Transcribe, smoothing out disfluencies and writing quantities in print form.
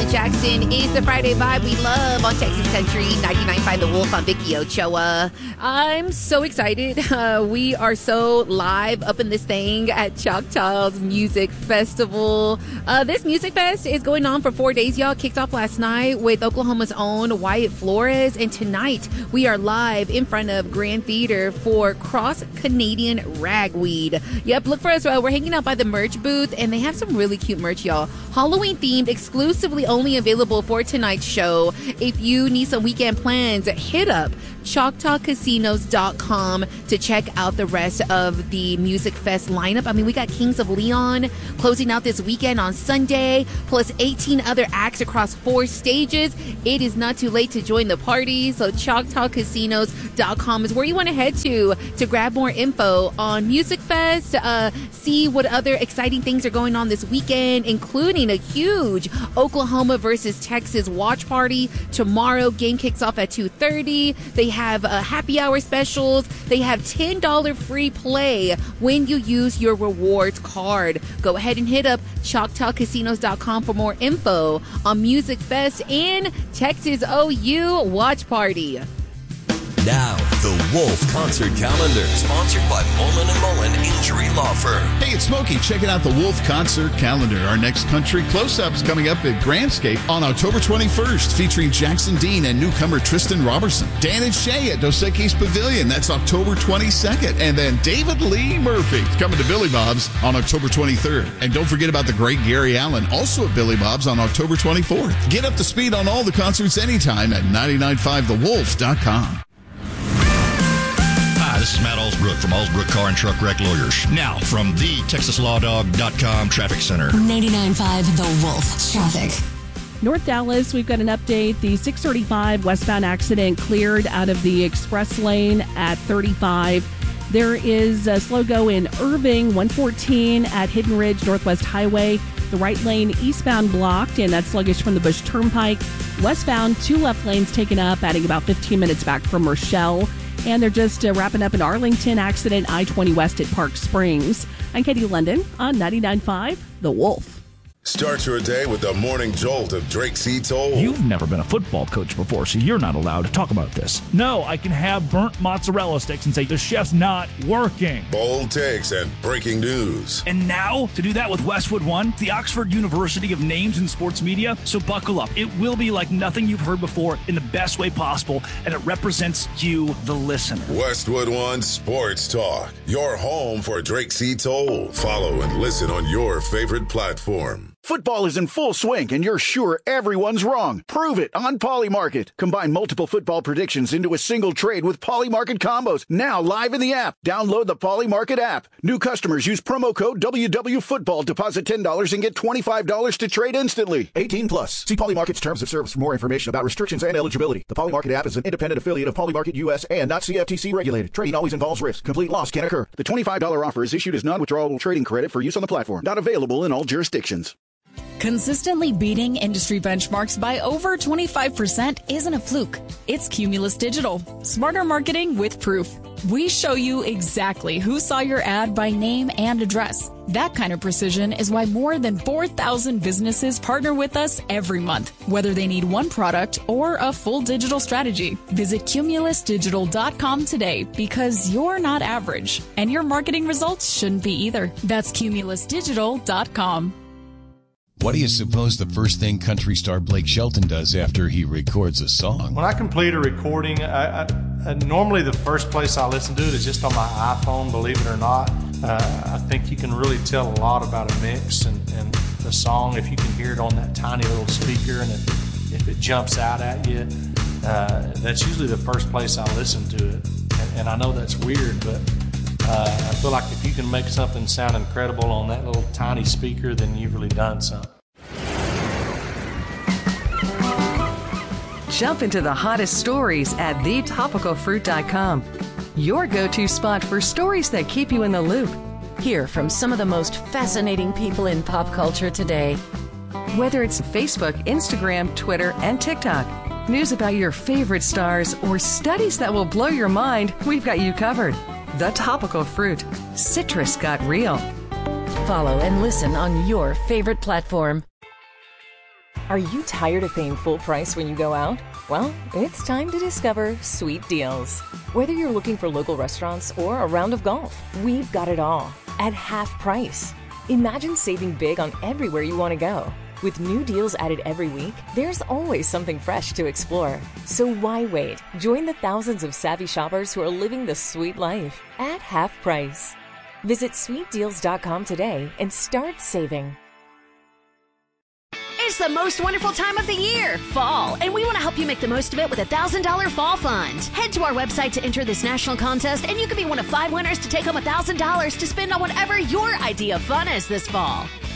Jackson is the Friday vibe we love on Texas Country 99.5 The Wolf. I'm Vicky Ochoa. I'm so excited. We are so live up in this thing at Choctaw's Music Festival. This music fest is going on for 4 days, y'all. Kicked off last night with Oklahoma's own Wyatt Flores. And tonight we are live in front of Grand Theater for Cross Canadian Ragweed. Yep, look for us. We're hanging out by the merch booth, and they have some really cute merch, y'all. Halloween themed, exclusively only available for tonight's show. If you need some weekend plans, hit up ChoctawCasinos.com to check out the rest of the Music Fest lineup. I mean, we got Kings of Leon closing out this weekend on Sunday, plus 18 other acts across 4 stages. It is not too late to join the party, so ChoctawCasinos.com is where you want to head to grab more info on Music Fest, see what other exciting things are going on this weekend, including a huge Oklahoma versus Texas watch party. Tomorrow, game kicks off at 2:30. They have happy hour specials. They have $10 free play when you use your rewards card. Go ahead and hit up ChoctawCasinos.com for more info on Music Fest and Texas OU Watch Party. Now, the Wolf Concert Calendar, sponsored by Mullen & Mullen Injury Law Firm. Hey, it's Smokey checking out the Wolf Concert Calendar. Our next country close-up is coming up at Grandscape on October 21st, featuring Jackson Dean and newcomer Tristan Robertson. Dan and Shay at Dos Equis Pavilion, that's October 22nd. And then David Lee Murphy coming to Billy Bob's on October 23rd. And don't forget about the great Gary Allen, also at Billy Bob's on October 24th. Get up to speed on all the concerts anytime at 995thewolf.com. This is Matt Allsbrook from Allsbrook Car and Truck Wreck Lawyers. Now, from the TexasLawDog.com Traffic Center. 99.5 The Wolf Traffic. North Dallas, we've got an update. The 635 westbound accident cleared out of the express lane at 35. There is a slow go in Irving, 114 at Hidden Ridge Northwest Highway. The right lane eastbound blocked, and that's sluggish from the Bush Turnpike. Westbound, 2 left lanes taken up, adding about 15 minutes back from Rochelle. And they're just wrapping up an Arlington accident, I-20 West at Park Springs. I'm Katie London on 99.5 The Wolf. Start your day with the morning jolt of Drake C. Toll. You've never been a football coach before, so you're not allowed to talk about this. No, I can have burnt mozzarella sticks and say the chef's not working. Bold takes and breaking news. And now, to do that with Westwood One, the Oxford University of Names in Sports Media. So buckle up. It will be like nothing you've heard before in the best way possible, and it represents you, the listener. Westwood One Sports Talk, your home for Drake C. Toll. Follow and listen on your favorite platform. Football is in full swing, and you're sure everyone's wrong. Prove it on Polymarket. Combine multiple football predictions into a single trade with Polymarket combos. Now live in the app. Download the Polymarket app. New customers use promo code WWFootball. Deposit $10 and get $25 to trade instantly. 18 plus. See Polymarket's terms of service for more information about restrictions and eligibility. The Polymarket app is an independent affiliate of Polymarket US and not CFTC regulated. Trading always involves risk. Complete loss can occur. The $25 offer is issued as non-withdrawable trading credit for use on the platform. Not available in all jurisdictions. Consistently beating industry benchmarks by over 25% isn't a fluke. It's Cumulus Digital. Smarter marketing with proof. We show you exactly who saw your ad by name and address. That kind of precision is why more than 4,000 businesses partner with us every month, whether they need one product or a full digital strategy. Visit CumulusDigital.com today because you're not average, and your marketing results shouldn't be either. That's CumulusDigital.com. What do you suppose the first thing country star Blake Shelton does after he records a song? When I complete a recording, I normally the first place I listen to it is just on my iPhone, believe it or not. I think you can really tell a lot about a mix and the song if you can hear it on that tiny little speaker, and if it jumps out at you. That's usually the first place I listen to it. And I know that's weird, but I feel like if you can make something sound incredible on that little tiny speaker, then you've really done something. Jump into the hottest stories at thetopicalfruit.com. Your go-to spot for stories that keep you in the loop. Hear from some of the most fascinating people in pop culture today. Whether it's Facebook, Instagram, Twitter, and TikTok, news about your favorite stars, or studies that will blow your mind, we've got you covered. The Topical Fruit. Citrus got real. Follow and listen on your favorite platform. Are you tired of paying full price when you go out? Well, it's time to discover Sweet Deals. Whether you're looking for local restaurants or a round of golf, we've got it all at half price. Imagine saving big on everywhere you want to go. With new deals added every week, there's always something fresh to explore. So why wait? Join the thousands of savvy shoppers who are living the sweet life at half price. Visit sweetdeals.com today and start saving. It's the most wonderful time of the year, fall, and we want to help you make the most of it with a $1,000 fall fund. Head to our website to enter this national contest, and you could be one of 5 winners to take home $1,000 to spend on whatever your idea of fun is this fall.